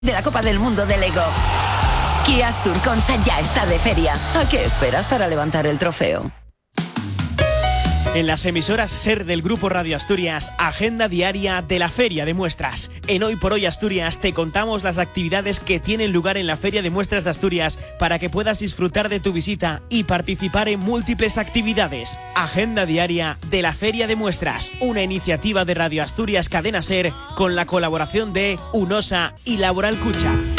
de la Copa del Mundo de Lego. Kia Astur-Consa ya está de feria. ¿A qué esperas para levantar el trofeo? En las emisoras SER del Grupo Radio Asturias, agenda diaria de la Feria de Muestras. En Hoy por Hoy Asturias te contamos las actividades que tienen lugar en la Feria de Muestras de Asturias para que puedas disfrutar de tu visita y participar en múltiples actividades. Agenda diaria de la Feria de Muestras, una iniciativa de Radio Asturias Cadena SER con la colaboración de UNOSA y Laboral Cucha.